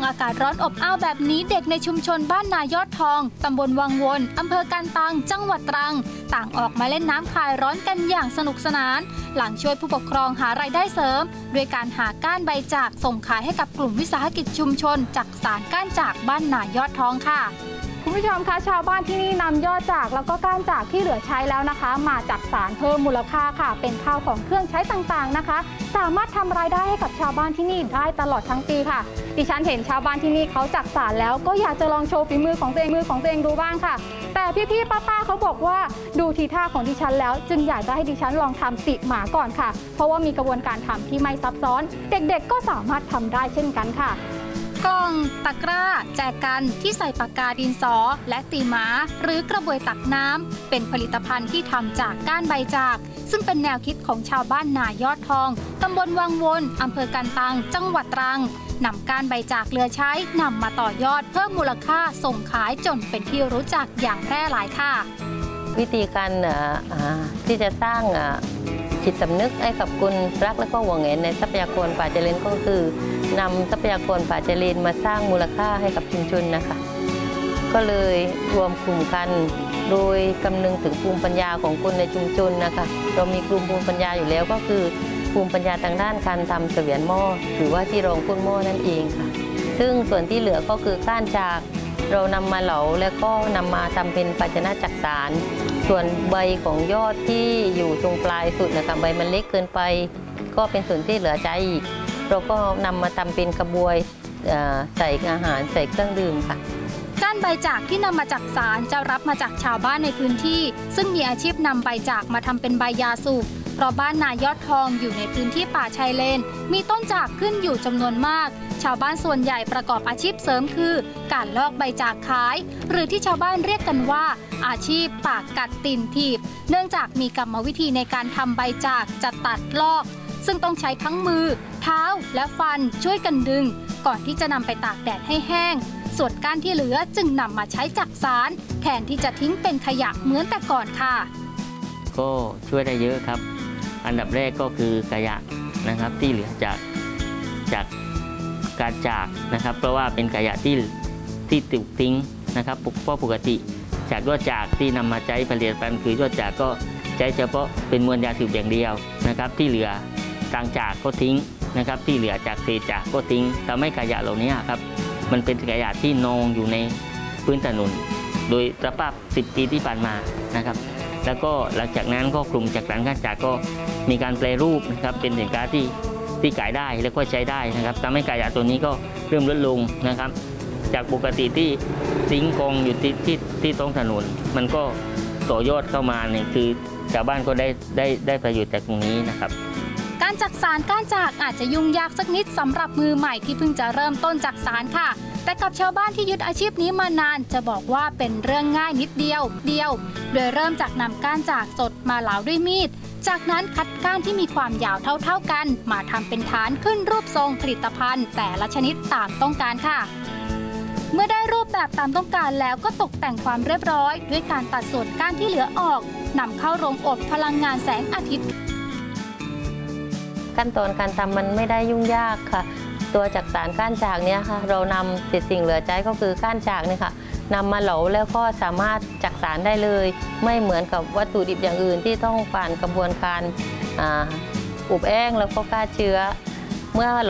อากาศร้อนอบอ้าวแบบนี้เด็กในชุมชนบ้านนายอดทองตำบลวังวนอำเภอกันตังจังหวัดตรังต่างออกมาเล่นน้ำคลายร้อนกันอย่างสนุกสนานหลังช่วยผู้ปกครองหารายได้เสริมด้วยการหาก้านใบจากส่งขายให้กับกลุ่มวิสาหกิจชุมชนจักสานก้านจากบ้านนายอดทองค่ะคุณผู้ชมคะชาวบ้านที่นี่นำยอดจากแล้วก็ก้านจากที่เหลือใช้แล้วนะคะมาจักสานเพิ่มมูลค่าค่ะเป็นข้าวของเครื่องใช้ต่างๆนะคะสามารถทำรายได้ให้กับชาวบ้านที่นี่ได้ตลอดทั้งปีค่ะดิฉันเห็นชาวบ้านที่นี่เขาจักสานแล้วก็อยากจะลองโชว์ฝีมือของตัวเองดูบ้างค่ะแต่พี่ๆป้าๆเขาบอกว่าดูทีท่าของดิฉันแล้วจึงอยากจะให้ดิฉันลองทำติหมาก่อนค่ะเพราะว่ามีกระบวนการทำที่ไม่ซับซ้อนเด็กๆก็สามารถทำได้เช่นกันค่ะกล่องตะกร้าแจกันที่ใส่ปากกาดินสอและตีม้าหรือกระบวยตักน้ำเป็นผลิตภัณฑ์ที่ทำจากก้านใบจากซึ่งเป็นแนวคิดของชาวบ้านนายอดทองตำบลวังวนอำเภอกันตังจังหวัดตรังนำก้านใบจากเหลือใช้นำมาต่อยอดเพิ่มมูลค่าส่งขายจนเป็นที่รู้จักอย่างแพร่หลายค่ะวิธีการที่จะสร้างจิตสำนึกให้กับคนรักและก็ห่วงแหนในทรัพยากรป่าชายเลนก็คือนำทรัพยากรป่าชายเลนมาสร้างมูลค่าให้กับชุมชนนะคะก็เลยรวมกลุ่มกันโดยคำนึงถึงภูมิปัญญาของคนในชุมชนนะคะเรามีกลุ่มภูมิปัญญาอยู่แล้วก็คือภูมิปัญญาทางด้านการทำเสวียนหม้อหรือว่าที่รองก้นหม้อนั่นเองค่ะซึ่งส่วนที่เหลือก็คือก้านจากเรานำมาเหลาแล้วก็นำมาทำเป็นภาชนะจักสานส่วนใบของยอดที่อยู่ตรงปลายสุดนะคะใบมันเล็กเกินไปก็เป็นส่วนที่เหลือใช้อีกเราก็นำมาทำเป็นกระบวยใส่อาหารใส่เครื่องดื่มค่ะก้านใบจากที่นำมาจากสารจะรับมาจากชาวบ้านในพื้นที่ซึ่งมีอาชีพนำใบจากมาทำเป็นใบยาสูบเพราะบ้านนายอดทองอยู่ในพื้นที่ป่าชายเลนมีต้นจากขึ้นอยู่จำนวนมากชาวบ้านส่วนใหญ่ประกอบอาชีพเสริมคือการลอกใบจากขายหรือที่ชาวบ้านเรียกกันว่าอาชีพปากกัดตีนถีบเนื่องจากมีกรรมวิธีในการทำใบจากจะตัดลอกซึ่งต้องใช้ทั้งมือเท้าและฟันช่วยกันดึงก่อนที่จะนำไปตากแดดให้แห้งส่วนก้านที่เหลือจึงนำมาใช้จักสานแทนที่จะทิ้งเป็นขยะเหมือนแต่ก่อนค่ะก็ช่วยได้เยอะครับอันดับแรกก็คือขยะนะครับที่เหลือจากการจากนะครับเพราะว่าเป็นขยะที่ถูกทิ้งนะครับเพราะปกติจากยอดจากที่นำมาใช้ผลิตภัณฑ์คือยอดจากก็ใช้เฉพาะเป็นมวลยาสูบอย่างเดียวนะครับที่เหลือกลางจากก็ทิ้งนะครับที่เหลือจากเศษจากก็ทิ้งทำให้ขยะเหล่านี้ครับมันเป็นขยะที่นองอยู่ในพื้นถนนโดยสภาพ10 ปีที่ผ่านมานะครับแล้วก็หลังจากนั้นก็กลุ่มจักสานก้านจากก็มีการแปรรูปนะครับเป็นสินค้าที่ขายได้และก็ใช้ได้นะครับทำให้ขยะตัวนี้ก็เริ่มลดลงนะครับจากปกติที่ทิ้งกองอยู่ที่ท้องถนนมันก็ต่อยอดเข้ามาเนี่ยคือชาวบ้านก็ได้ประโยชน์จากตรงนี้นะครับการจักสานก้านจากอาจจะยุ่งยากสักนิดสำหรับมือใหม่ที่เพิ่งจะเริ่มต้นจักสานค่ะแต่กับชาวบ้านที่ยึดอาชีพนี้มานานจะบอกว่าเป็นเรื่องง่ายนิดเดียวโดยเริ่มจากนำก้านจากสดมาเหลาด้วยมีดจากนั้นคัดก้านที่มีความยาวเท่ากันมาทำเป็นฐานขึ้นรูปทรงผลิตภัณฑ์แต่ละชนิดตามต้องการค่ะเมื่อได้รูปแบบตามต้องการแล้วก็ตกแต่งความเรียบร้อยด้วยการตัดส่วนก้านที่เหลือออกนำเข้าโรงอบพลังงานแสงอาทิตย์ขั้นตอนการทำมันไม่ได้ยุ่งยากค่ะตัวจักสานก้านจากเนี่ยค่ะเรานำเศษสิ่งเหลือใช้ก็คือก้านจากเนี่ยค่ะนำมาเหลาแล้วก็สามารถจักสานได้เลยไม่เหมือนกับวัตถุดิบอย่างอื่นที่ต้องผ่านกระบวนการอบแห้งแล้วก็ฆ่าเชื้อเมื่อ